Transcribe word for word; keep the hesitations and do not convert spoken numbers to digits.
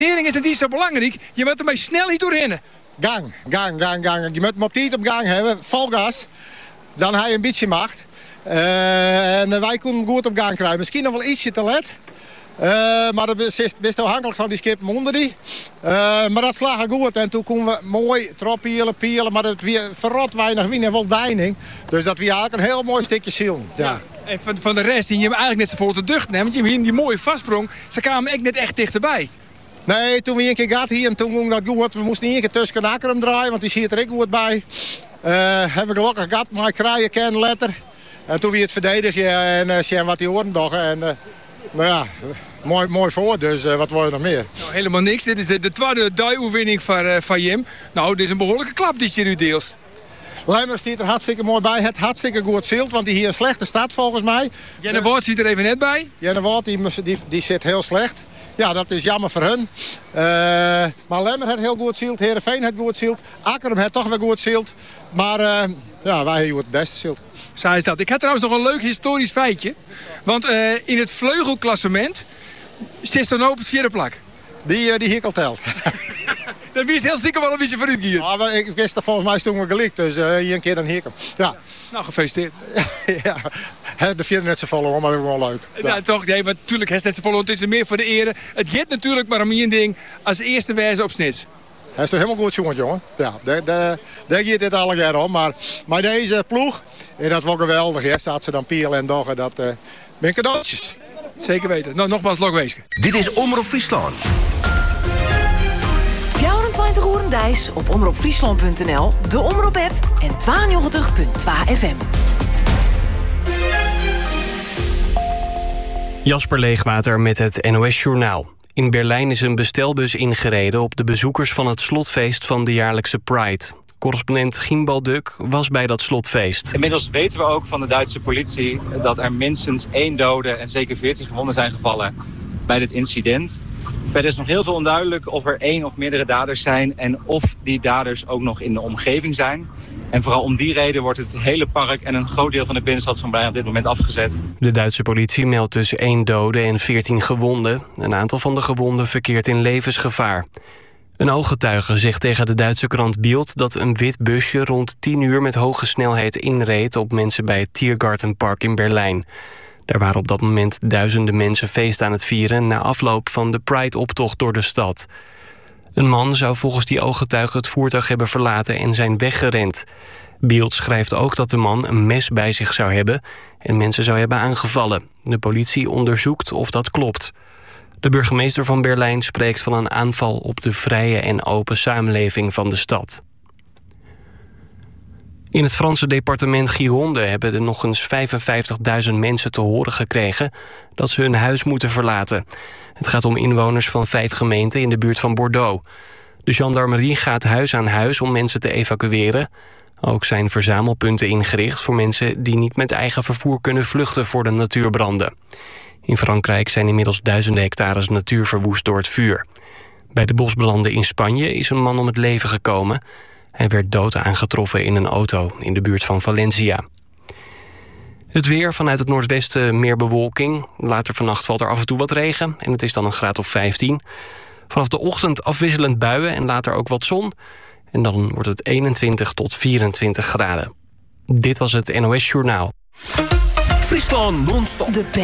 Nering is het niet zo belangrijk. Je moet ermee snel niet doorheen. Gang, gang, gang, gang. Je moet hem op tijd op gang hebben. Vol gas. Dan heb je een beetje macht. Uh, en wij kunnen hem goed op gang krijgen. Misschien nog wel ietsje te let. Uh, maar dat is best afhankelijk van die skip onder die. Uh, maar dat slagen goed. En toen konden we mooi troppielen, pielen. Maar het weer verrot weinig wind en wel deining. Dus dat weer eigenlijk een heel mooi stukje ziel. Ja. Ja. En van, van de rest, die je hem eigenlijk net zo voor te ducht neemt. Want je hebt hier die mooie vastsprong. Ze kwamen echt net echt dichterbij. Nee, toen we een keer gehad hier en toen ging dat goed. We moesten niet een keer tussen akker hem draaien, want die zit er ook goed bij. Uh, hebben we gelukkig gehad, maar ik krijg ken letter. En toen weer het verdedigen en uh, zien wat die horen toch. En uh, nou ja, mooi, mooi voor, dus uh, wat wil je nog meer? Nou, helemaal niks. Dit is de, de tweede die-oefening van, uh, van Jim. Nou, dit is een behoorlijke klap die je nu deelt. Lemmer stiet er hartstikke mooi bij. Het hartstikke goed zilt, want die hier een slechte stad volgens mij. Jenne Woord zit er even net bij. Jenne Woord, die, die, die zit heel slecht. Ja, dat is jammer voor hun. Uh, maar Lemmer heeft heel goed zield. Heerenveen heeft goed zield. Akkerum heeft toch weer goed zield. Maar uh, ja, wij hebben het beste zield. Zo is dat. Ik had trouwens nog een leuk historisch feitje. Want uh, in het vleugelklassement zit dan op het vierde plak. Die, uh, die hikkel telt. Dat wist heel stiekem wel een beetje vooruit hier. Ja, maar ik wist dat volgens mij toen we gelikt. Dus uh, hier een keer dan hikkel. Ja. Nou, gefeliciteerd. Ja, de vierde net zo vol, maar dat is wel leuk. Ja. Nou, toch, nee, maar natuurlijk is het net zo vol. Het is er meer voor de ere. Het gaat natuurlijk maar om één ding. Als eerste wijze op snits. Hij is toch helemaal goed jongen, jongen. Ja, daar, daar, daar gaat dit alle keer om. Maar, maar deze ploeg, en dat was geweldig. Ja, staat ze dan pielen en doggen. Dat uh, ben cadeautjes. Zeker weten. Nou, nogmaals, Lokweesken. Dit is Omroep Friesland. vierentwintig uur Dijs op omroep friesland punt n l, de Omroep-app en tweeënnegentig punt twee F M. Jasper Leegwater met het N O S-journaal. In Berlijn is een bestelbus ingereden op de bezoekers van het slotfeest van de jaarlijkse Pride. Correspondent Gimbal Duk was bij dat slotfeest. Inmiddels weten we ook van de Duitse politie dat er minstens één dode en zeker veertien gewonden zijn gevallen bij dit incident. Verder is nog heel veel onduidelijk of er één of meerdere daders zijn en of die daders ook nog in de omgeving zijn. En vooral om die reden wordt het hele park en een groot deel van de binnenstad van Berlijn op dit moment afgezet. De Duitse politie meldt dus één dode en veertien gewonden. Een aantal van de gewonden verkeert in levensgevaar. Een ooggetuige zegt tegen de Duitse krant Bild dat een wit busje rond tien uur met hoge snelheid inreed op mensen bij het Tiergartenpark in Berlijn. Er waren op dat moment duizenden mensen feest aan het vieren na afloop van de Pride-optocht door de stad. Een man zou volgens die ooggetuige het voertuig hebben verlaten en zijn weggerend. Bild schrijft ook dat de man een mes bij zich zou hebben en mensen zou hebben aangevallen. De politie onderzoekt of dat klopt. De burgemeester van Berlijn spreekt van een aanval op de vrije en open samenleving van de stad. In het Franse departement Gironde hebben er nog eens vijfenvijftigduizend mensen te horen gekregen dat ze hun huis moeten verlaten. Het gaat om inwoners van vijf gemeenten in de buurt van Bordeaux. De gendarmerie gaat huis aan huis om mensen te evacueren. Ook zijn verzamelpunten ingericht voor mensen die niet met eigen vervoer kunnen vluchten voor de natuurbranden. In Frankrijk zijn inmiddels duizenden hectares natuur verwoest door het vuur. Bij de bosbranden in Spanje is een man om het leven gekomen. Hij werd dood aangetroffen in een auto in de buurt van Valencia. Het weer, vanuit het noordwesten meer bewolking. Later vannacht valt er af en toe wat regen en het is dan een graad of vijftien. Vanaf de ochtend afwisselend buien en later ook wat zon. En dan wordt het eenentwintig tot vierentwintig graden. Dit was het N O S Journaal. Friesland non-stop.